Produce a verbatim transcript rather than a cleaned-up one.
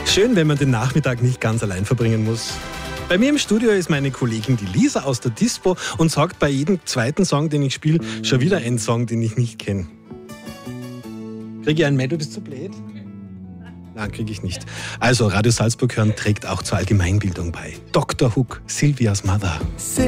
Schön, wenn man den Nachmittag nicht ganz allein verbringen muss. Bei mir im Studio ist meine Kollegin die Lisa aus der Dispo und sagt bei jedem zweiten Song, den ich spiele, schon wieder einen Song, den ich nicht kenne. Kriege ich einen mehr, du bist zu blöd? Nein, kriege ich nicht. Also, Radio Salzburg hören trägt auch zur Allgemeinbildung bei. Doktor Hook, Silvias Mother.